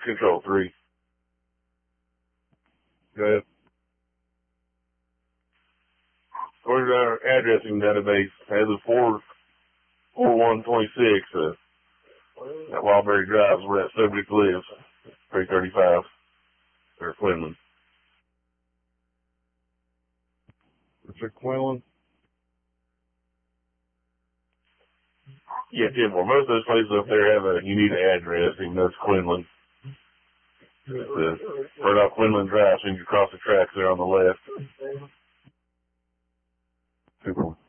Control 3. Go ahead. According to our addressing database, as of 4/1/26, at Wildberry Drive is where that subject lives. 335. Or Quinlan. Mr. Quinlan? Yeah, Tim, well, most of those places up there have a unique address, even though it's Quinlan. Right off Quinlan Drive, so you can cross the tracks there on the left. Super.